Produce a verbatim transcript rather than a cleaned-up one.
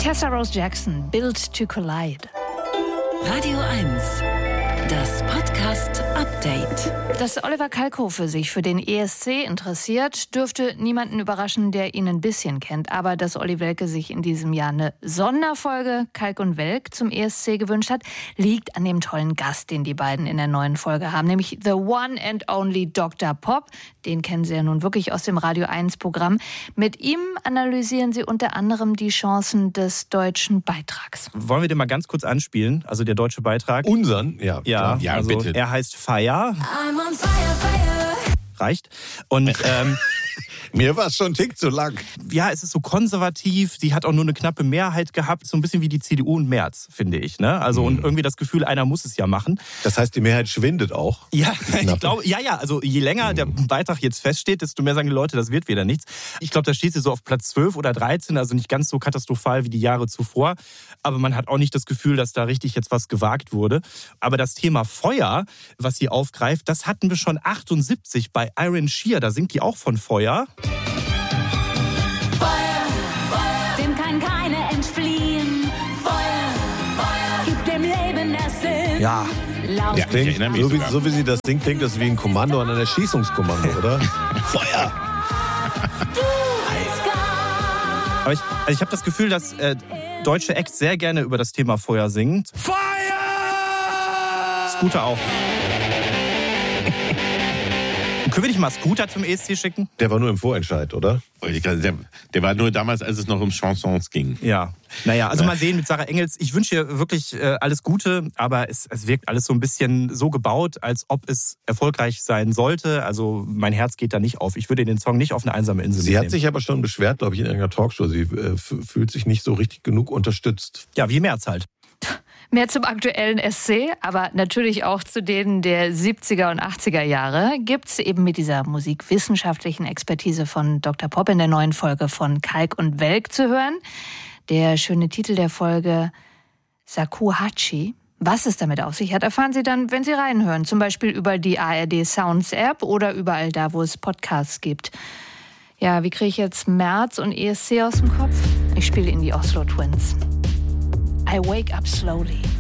Tessa Rose Jackson, Built to Collide. Radio eins, das Podcast-Update. Dass Oliver Kalkofe sich für den E S C interessiert, dürfte niemanden überraschen, der ihn ein bisschen kennt. Aber dass Olli Welke sich in diesem Jahr eine Sonderfolge Kalk und Welk zum E S C gewünscht hat, liegt an dem tollen Gast, den die beiden in der neuen Folge haben, nämlich the one and only Doktor Pop. Den kennen Sie ja nun wirklich aus dem Radio eins Programm. Mit ihm analysieren Sie unter anderem die Chancen des deutschen Beitrags. Wollen wir den mal ganz kurz anspielen? Also der deutsche Beitrag. Unseren? Ja, ja, ja also bitte. Er heißt Fire. I'm on fire, fire. Reicht. Und ähm, mir war es schon ein Tick zu lang. Ja, es ist so konservativ. Sie hat auch nur eine knappe Mehrheit gehabt. So ein bisschen wie die C D U und Merz, finde ich. Ne? Also mhm. Und irgendwie das Gefühl, einer muss es ja machen. Das heißt, die Mehrheit schwindet auch? Ja, ich glaube, ja, ja. Also je länger mhm. der Beitrag jetzt feststeht, desto mehr sagen die Leute, das wird wieder nichts. Ich glaube, da steht sie so auf Platz zwölf oder dreizehn. Also nicht ganz so katastrophal wie die Jahre zuvor. Aber man hat auch nicht das Gefühl, dass da richtig jetzt was gewagt wurde. Aber das Thema Feuer, was sie aufgreift, das hatten wir schon achtundsiebzig bei Iron Shear. Da singt die auch von Feuer. Feuer, Feuer, dem kann keiner entfliehen. Feuer, Feuer, gibt dem Leben Sinn. Ja. Laut. Ja, klingt, so, wie, so wie sie das singt, klingt das wie ein Kommando an ein Erschießungskommando, oder? Feuer! Aber ich, also ich habe das Gefühl, dass äh, deutsche Acts sehr gerne über das Thema Feuer singen. Feuer! Scooter auch. Können wir nicht mal Scooter zum E S C schicken? Der war nur im Vorentscheid, oder? Der, der war nur damals, als es noch um Chansons ging. Ja, naja, also mal sehen mit Sarah Engels. Ich wünsche ihr wirklich äh, alles Gute, aber es, es wirkt alles so ein bisschen so gebaut, als ob es erfolgreich sein sollte. Also mein Herz geht da nicht auf. Ich würde den Song nicht auf eine einsame Insel Sie mitnehmen. hat sich aber schon beschwert, glaube ich, in einer Talkshow. Sie äh, fühlt sich nicht so richtig genug unterstützt. Ja, wie Merz halt. Mehr zum aktuellen S C, aber natürlich auch zu denen der siebziger und achtziger Jahre, gibt's eben mit dieser musikwissenschaftlichen Expertise von Doktor Pop in der neuen Folge von Kalk und Welk zu hören. Der schöne Titel der Folge Shakuhachi. Was es damit auf sich hat, erfahren Sie dann, wenn Sie reinhören. Zum Beispiel über die A R D Sounds App oder überall da, wo es Podcasts gibt. Ja, wie kriege ich jetzt Merz und E S C aus dem Kopf? Ich spiele Ihnen die Oslo Twins. I wake up slowly.